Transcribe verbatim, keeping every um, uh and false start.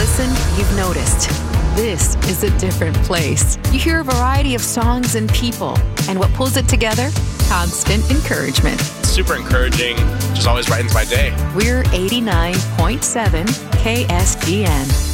listened, you've noticed. This is a different place. You hear a variety of songs and people. And what pulls it together? Constant encouragement. Super encouraging. Just always brightens my day. We're eighty-nine point seven K S D N.